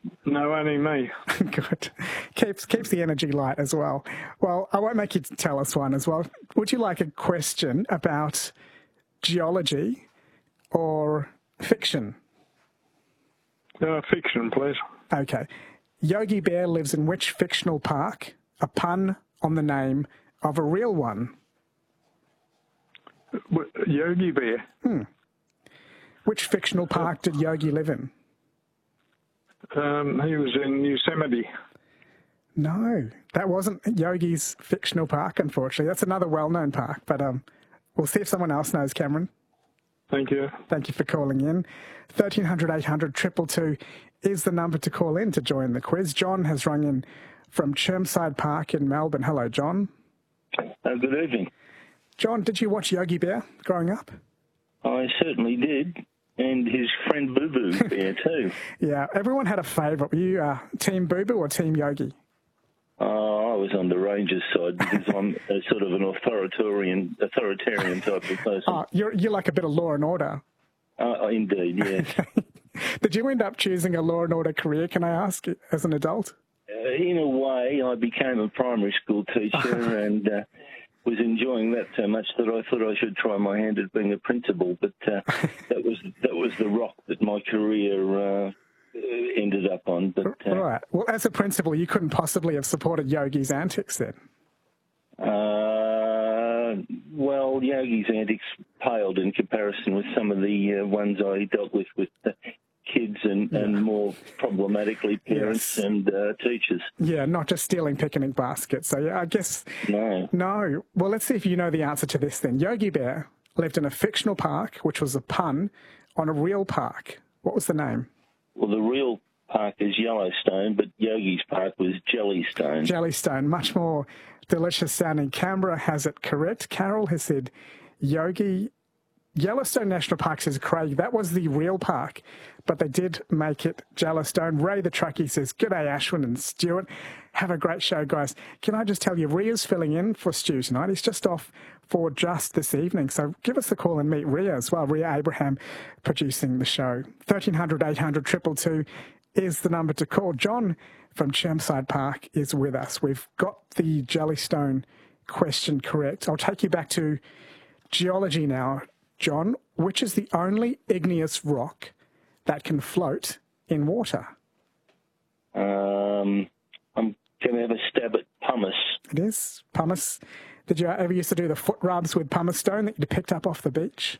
No, only me. Good. Keeps the energy light as well. Well, I won't make you tell us one as well. Would you like a question about geology or fiction? Fiction, please. Okay. Yogi Bear lives in which fictional park? A pun on the name of a real one. Yogi Bear. Which fictional park did Yogi live in? He was in Yosemite. No, that wasn't Yogi's fictional park, unfortunately. That's another well-known park, but we'll see if someone else knows, Cameron. Thank you. Thank you for calling in. 1300 800 222 is the number to call in to join the quiz. John has rung in from Chermside Park in Melbourne. Hello, John. Good evening. John, did you watch Yogi Bear growing up? I certainly did, and his friend Boo Boo Bear too. Yeah, everyone had a favourite. Were you Team Boo Boo or Team Yogi? I was on the Rangers side because I'm a sort of an authoritarian type of person. Oh, you're like a bit of Law and Order. Indeed, yes. Did you end up choosing a Law and Order career, can I ask, as an adult? In a way, I became a primary school teacher and was enjoying that so much that I thought I should try my hand at being a principal. But that was the rock that my career ended up on. But right. Well, as a principal, you couldn't possibly have supported Yogi's antics then. Well, Yogi's antics paled in comparison with some of the ones I dealt with kids and more problematically parents and teachers. Yeah, not just stealing picnic baskets. So, yeah, I guess... No. Well, let's see if you know the answer to this then. Yogi Bear lived in a fictional park, which was a pun on a real park. What was the name? Well, the real park is Yellowstone, but Yogi's park was Jellystone. Jellystone, much more delicious sounding. Canberra has it correct. Carol has said Yogi. Yellowstone National Park, says Craig, that was the real park, but they did make it Jellystone. Ray the Truckie says, G'day Ashwin and Stuart. Have a great show, guys. Can I just tell you, Ria's filling in for Stu tonight. He's just off for just this evening, so give us a call and meet Ria as well. Ria Abraham producing the show. 1300 800 222 is the number to call. John from Chermside Park is with us. We've got the Jellystone question correct. I'll take you back to geology now. John, which is the only igneous rock that can float in water? I'm going to have a stab at pumice. It is pumice. Did you ever used to do the foot rubs with pumice stone that you picked up off the beach?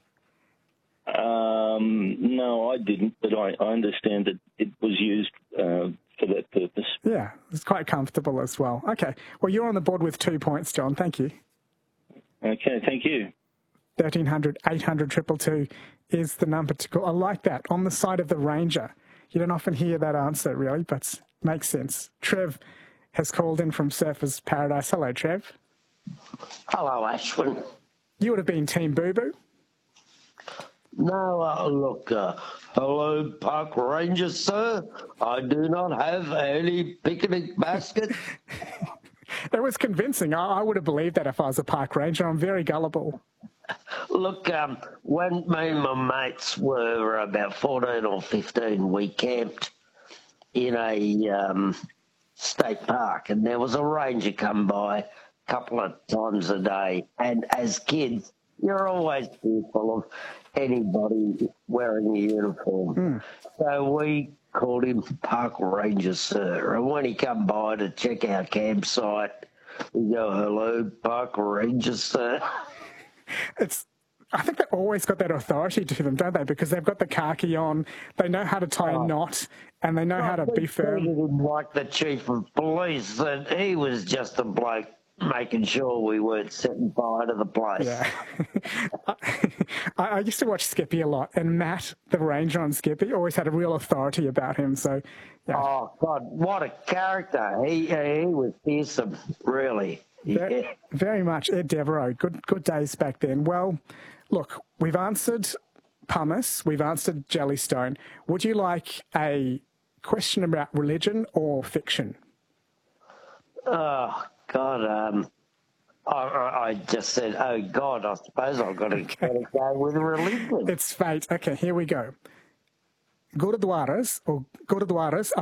No, I didn't, but I understand that it was used for that purpose. Yeah, it's quite comfortable as well. Okay, well, you're on the board with 2 points, John. Thank you. Okay, thank you. 1300 800 222 is the number to call. I like that. On the side of the Ranger. You don't often hear that answer, really, but makes sense. Trev has called in from Surfers Paradise. Hello, Trev. Hello, Ashwin. You would have been Team Boo Boo? No, look, hello, Park Ranger, sir. I do not have any picnic basket. That was convincing. I would have believed that if I was a park ranger. I'm very gullible. Look, when me and my mates were about 14 or 15, we camped in a state park, and there was a ranger come by a couple of times a day. And as kids, you're always fearful of anybody wearing a uniform. So we called him Park Ranger, sir. And when he come by to check our campsite, we go, hello, Park Ranger, sir. I think they've always got that authority to them, don't they? Because they've got the khaki on, they know how to tie a knot, and they know how to be firm. Like the chief of police, that he was just a bloke making sure we weren't setting fire to the place. Yeah. I used to watch Skippy a lot, and Matt, the ranger on Skippy, always had a real authority about him. So, yeah. Oh, God, what a character. He was fearsome, really. Very much. Ed Devereaux, good days back then. Well, look, we've answered pumice, we've answered Jellystone. Would you like a question about religion or fiction? Oh, God, I just said, oh, God, I suppose I've got to go with religion. It's fate. Okay, here we go. Gurudwaras, a